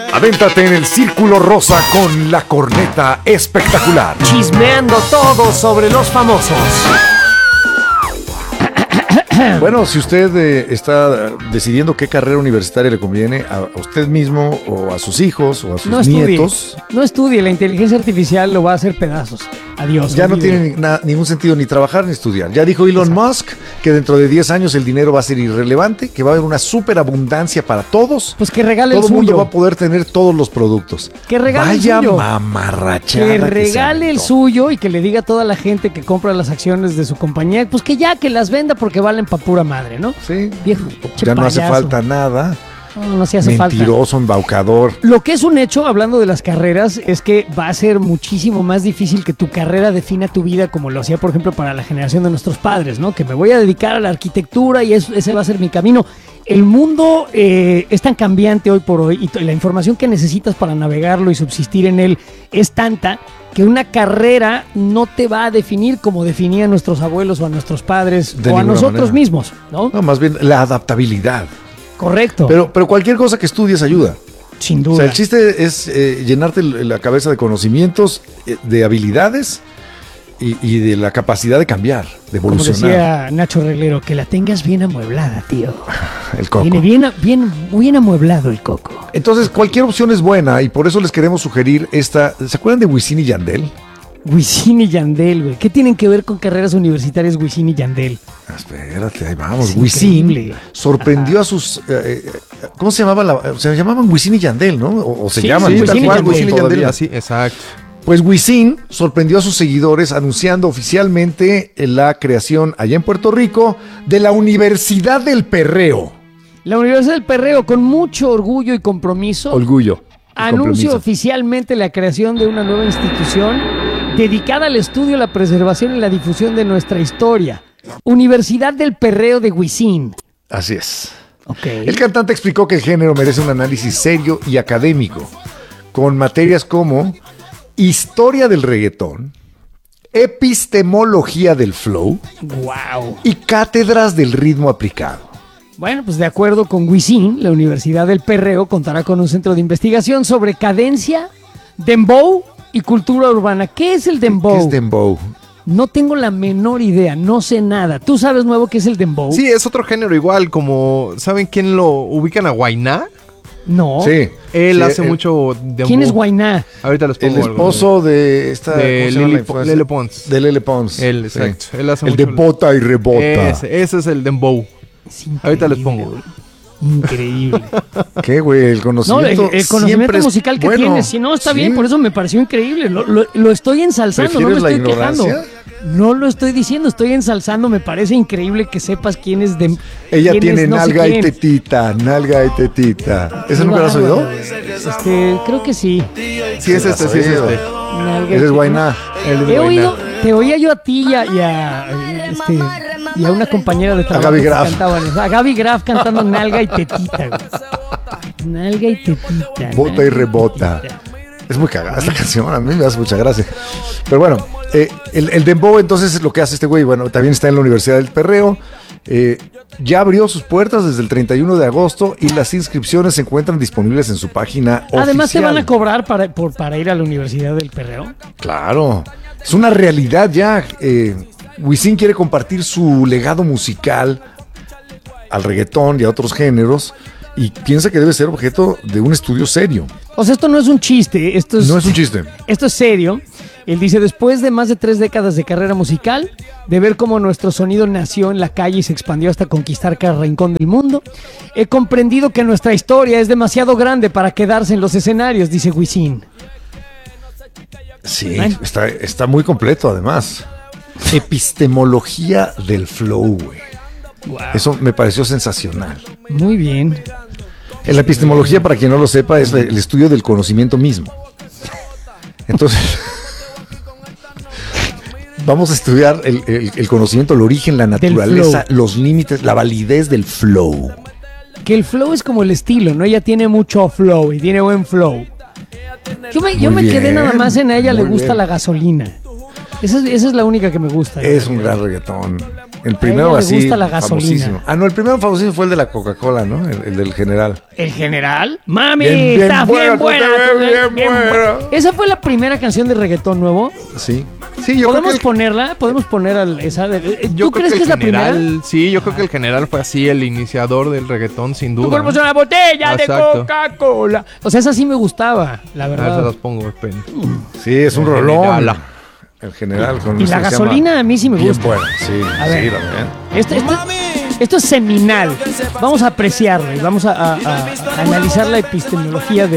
Adéntrate en el Círculo Rosa con la corneta espectacular. Chismeando todo sobre los famosos. Bueno, si usted está decidiendo qué carrera universitaria le conviene a usted mismo o a sus hijos o a sus nietos. No estudie, la inteligencia artificial lo va a hacer pedazos. Adiós. Ya no tiene ningún sentido ni trabajar ni estudiar. Ya dijo Elon Musk que dentro de 10 años el dinero va a ser irrelevante, que va a haber una superabundancia para todos. Pues que regale todo el suyo. Todo el mundo va a poder tener todos los productos. Que regale el Vaya suyo. mamarrachada. Que regale el suyo y que le diga a toda la gente que compra las acciones de su compañía, pues que ya que las venda porque valen pa' pura madre, ¿no? Sí. Viejo, ya no hace falta nada. No se hace falta. Mentiroso, embaucador. Lo que es un hecho, hablando de las carreras, es que va a ser muchísimo más difícil que tu carrera defina tu vida como lo hacía, por ejemplo, para la generación de nuestros padres, ¿no? Que me voy a dedicar a la arquitectura y ese va a ser mi camino. El mundo es tan cambiante hoy por hoy y la información que necesitas para navegarlo y subsistir en él es tanta que una carrera no te va a definir como definían nuestros abuelos o a nuestros padres o a nosotros mismos, ¿no? No, más bien la adaptabilidad. Correcto. Pero cualquier cosa que estudies ayuda. Sin duda. O sea, el chiste es llenarte la cabeza de conocimientos, de habilidades y de la capacidad de cambiar, de evolucionar. Como decía Nacho Reglero, que la tengas bien amueblada, tío. El coco. Viene bien amueblado el coco. Entonces, cualquier opción es buena y por eso les queremos sugerir esta. ¿Se acuerdan de Wisin y Yandel? Wisin y Yandel, güey. ¿Qué tienen que ver con carreras universitarias Wisin y Yandel? Espérate, ahí vamos. Es Wisin increíble. sorprendió a sus... ¿cómo se llamaba? Se llamaban Wisin y Yandel, ¿no? O se Sí, llaman. sí, tal Wisin y cual, Yandel. Wisin y Yandel. Todavía, sí, exacto. Pues Wisin sorprendió a sus seguidores anunciando oficialmente la creación allá en Puerto Rico de la Universidad del Perreo. La Universidad del Perreo, con mucho orgullo y compromiso, Orgullo. anuncia oficialmente la creación de una nueva institución dedicada al estudio, la preservación y la difusión de nuestra historia. Universidad del Perreo de Wisin. Así es. Okay. El cantante explicó que el género merece un análisis serio y académico, con materias como historia del reggaetón, epistemología del flow Wow. y cátedras del ritmo aplicado. Bueno, pues de acuerdo con Wisin, la Universidad del Perreo contará con un centro de investigación sobre cadencia, dembow y cultura urbana. ¿Qué es el dembow? ¿Qué es dembow? No tengo la menor idea, no sé nada. ¿Tú sabes, Nuevo, qué es el dembow? Sí, es otro género igual, como... ¿Saben quién lo ubican a Guainá? No. Sí. Él hace mucho dembow. ¿Quién es Guainá? Ahorita les pongo El algo. esposo de esta... De ¿cómo se llama la Lele influencer? Pons. De Lele Pons. Él, exacto. Sí. Él hace el mucho... de bota y rebota. Ese es el dembow. Es increíble, Ahorita les pongo. güey. Increíble. ¿Qué, güey? El No, conocimiento el conocimiento siempre es musical que bueno. tienes. Si no, está Sí. bien, por eso me pareció increíble. Lo estoy ensalzando, no me ¿Prefieres la estoy quejando. ignorancia? No lo estoy diciendo, estoy ensalzando. Me parece increíble que sepas quién es de. Ella quién tiene es no sé nalga y quién. tetita, nalga y tetita. ¿Ese nunca lo has oído? Creo que sí. Sí, es este, sí es este. Nalga y Ese es tetita. Guainá. Él es He Guainá. oído, te oía yo a ti y a una compañera de trabajo Gaby que Graf. cantaban eso. A Gaby Graf cantando Nalga y Tetita, güey. Nalga y Tetita. Bota nalga y rebota. tetita. Es muy cagada esta canción, a mí me hace mucha gracia. Pero bueno, el dembow entonces es lo que hace este güey. Bueno, también está en la Universidad del Perreo. Ya abrió sus puertas desde el 31 de agosto y las inscripciones se encuentran disponibles en su página Además, ¿te oficial. van a cobrar para ir a la Universidad del Perreo? Claro, es una realidad ya. Wisin quiere compartir su legado musical al reggaetón y a otros géneros y piensa que debe ser objeto de un estudio serio. O sea, esto no es un chiste, No es un chiste. Esto es serio. Él dice, después de más de 3 décadas de carrera musical, de ver cómo nuestro sonido nació en la calle y se expandió hasta conquistar cada rincón del mundo, he comprendido que nuestra historia es demasiado grande para quedarse en los escenarios, dice Wisin. Sí, Bueno. está muy completo además. Epistemología del flow, güey. Wow. Eso me pareció sensacional. Muy bien. La epistemología, para quien no lo sepa, es el estudio del conocimiento mismo. Entonces, vamos a estudiar el conocimiento, el origen, la naturaleza, los límites, la validez del flow. Que el flow es como el estilo, ¿no? Ella tiene mucho flow y tiene buen flow. Yo me Muy quedé bien, nada más en a ella le muy gusta bien. la gasolina. Esa es la única que me gusta. Es un gran reggaetón. El primero ella le así, gusta la gasolina. famosísimo. Ah, no, el primero famosísimo fue el de la Coca-Cola, ¿no? El del General. ¿El General? ¡Mami! Bien ¡Está bien buena, buena! tú te ves bien buena. ¿Esa fue la primera canción de reggaetón nuevo? Sí. Sí, yo creo ¿Podemos que... ponerla? ¿Podemos poner esa? Yo ¿Tú creo crees que es la el primera? General, sí, yo creo que el General fue así el iniciador del reggaetón, sin Tu duda. cuerpo es ¿no? una botella de Exacto. Coca-Cola. O sea, esa sí me gustaba, la A ver, se verdad. las pongo, esperen. Sí, es un El rolón. General. El General. Con Y eso la que se llama gasolina a mí sí me Bien gusta. buena, sí. A ver. Sí, también. Esto es seminal. Vamos a apreciarlo y vamos a analizar la epistemología